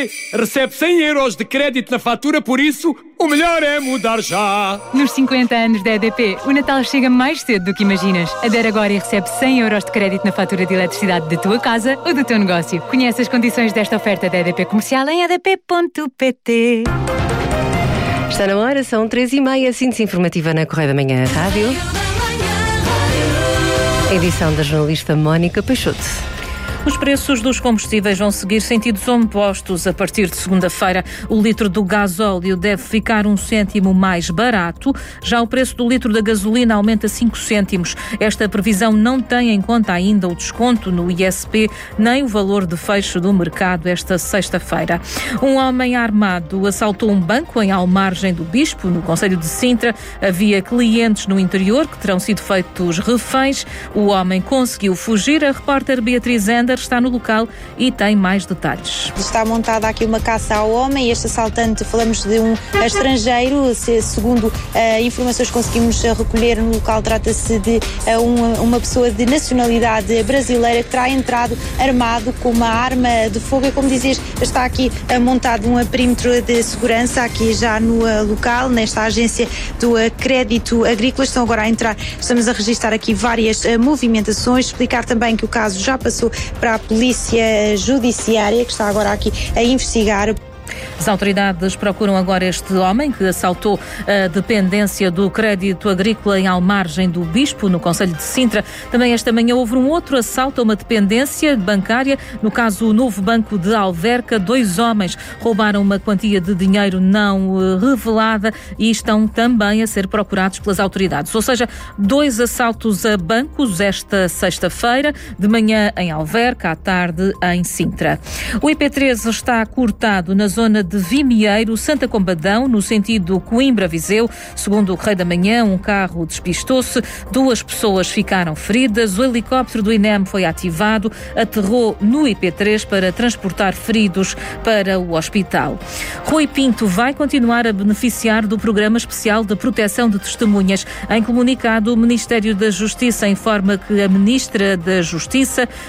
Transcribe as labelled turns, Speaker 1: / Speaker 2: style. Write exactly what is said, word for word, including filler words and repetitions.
Speaker 1: P recebe cem euros de crédito na fatura, por isso o melhor é mudar já.
Speaker 2: Nos cinquenta anos da E D P, o Natal chega mais cedo do que imaginas. Adere agora e recebe cem euros de crédito na fatura de eletricidade da tua casa ou do teu negócio. Conhece as condições desta oferta da E D P Comercial em e d p ponto p t.
Speaker 3: Está na hora, são três e meia, síntese informativa na Correia da Manhã Rádio. Edição da jornalista Mónica Peixoto.
Speaker 4: Os preços dos combustíveis vão seguir sentidos opostos. A partir de segunda-feira, o litro do gasóleo deve ficar um cêntimo mais barato. Já o preço do litro da gasolina aumenta cinco cêntimos. Esta previsão não tem em conta ainda o desconto no I S P, nem o valor de fecho do mercado esta sexta-feira. Um homem armado assaltou um banco em Almargem do Bispo, no concelho de Sintra. Havia clientes no interior que terão sido feitos reféns. O homem conseguiu fugir. A repórter Beatriz Ender está no local e tem mais detalhes.
Speaker 5: Está montada aqui uma caça ao homem. Este assaltante, falamos de um estrangeiro, se, segundo uh, informações que conseguimos recolher no local, trata-se de uh, uma, uma pessoa de nacionalidade brasileira que terá entrado armado com uma arma de fogo. E como dizias, está aqui uh, montado um perímetro de segurança aqui já no uh, local, nesta agência do uh, Crédito Agrícola. Estão agora a entrar, estamos a registrar aqui várias uh, movimentações. Explicar também que o caso já passou para a Polícia Judiciária, que está agora aqui a investigar.
Speaker 4: As autoridades procuram agora este homem que assaltou a dependência do Crédito Agrícola em Almargem do Bispo, no concelho de Sintra. Também esta manhã houve um outro assalto a uma dependência bancária, no caso o Novo Banco de Alverca. Dois homens roubaram uma quantia de dinheiro não revelada e estão também a ser procurados pelas autoridades. Ou seja, dois assaltos a bancos esta sexta-feira, de manhã em Alverca, à tarde em Sintra. O I P treze está cortado na zona de Vimieiro, Santa Combadão, no sentido Coimbra-Viseu. Segundo o Correio da Manhã, um carro despistou-se, duas pessoas ficaram feridas, o helicóptero do I N E M foi ativado, aterrou no I P três para transportar feridos para o hospital. Rui Pinto vai continuar a beneficiar do Programa Especial de Proteção de Testemunhas. Em comunicado, o Ministério da Justiça informa que a Ministra da Justiça